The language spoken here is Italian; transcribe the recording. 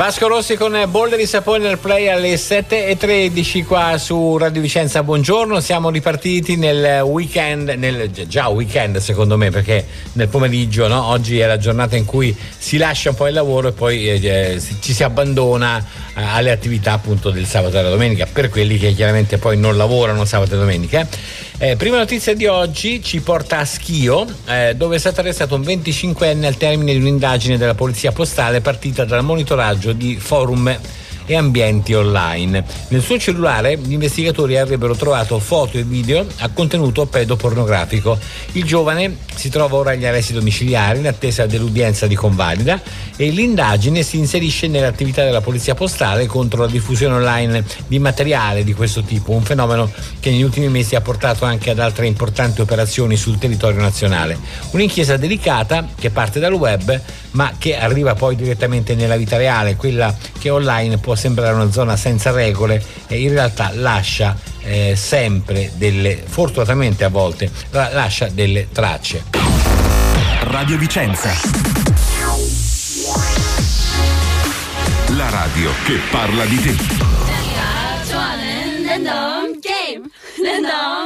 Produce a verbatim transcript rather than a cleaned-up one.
Vasco Rossi con Boulder di Sapone nel play alle sette e tredici qua su Radio Vicenza. Buongiorno, siamo ripartiti nel weekend, nel già weekend secondo me, perché nel pomeriggio, no? Oggi è la giornata in cui si lascia un po' il lavoro e poi eh, ci si abbandona eh, alle attività appunto del sabato e la domenica, per quelli che chiaramente poi non lavorano sabato e domenica. Eh, prima notizia di oggi ci porta a Schio, eh, dove è stato arrestato un venticinquenne al termine di un'indagine della polizia postale partita dal monitoraggio di forum e ambienti online. Nel suo cellulare gli investigatori avrebbero trovato foto e video a contenuto pedopornografico. Il giovane si trova ora agli arresti domiciliari in attesa dell'udienza di convalida e l'indagine si inserisce nell'attività della polizia postale contro la diffusione online di materiale di questo tipo, un fenomeno che negli ultimi mesi ha portato anche ad altre importanti operazioni sul territorio nazionale. Un'inchiesta delicata che parte dal web ma che arriva poi direttamente nella vita reale, quella che online può sembrare una zona senza regole e in realtà lascia eh, sempre delle, fortunatamente a volte, lascia delle tracce. Radio Vicenza, la radio che parla di te.